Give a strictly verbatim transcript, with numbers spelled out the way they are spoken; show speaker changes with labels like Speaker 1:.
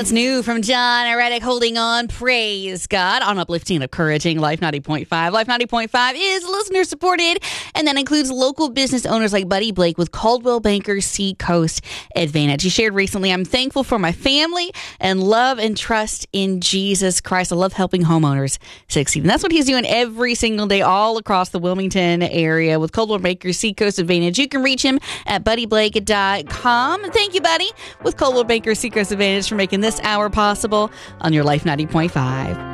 Speaker 1: That's new from John Reddick, Holding On. Praise God on uplifting and encouraging Life ninety point five. Life ninety point five is listener supported, and that includes local business owners like Buddy Blake with Coldwell Banker Seacoast Advantage. He shared recently, I'm thankful for my family and love and trust in Jesus Christ. I love helping homeowners succeed. And that's what he's doing every single day all across the Wilmington area with Coldwell Banker Seacoast Advantage. You can reach him at buddy blake dot com. Thank you, Buddy, with Coldwell Banker Seacoast Advantage for making this hour possible on your Life ninety point five.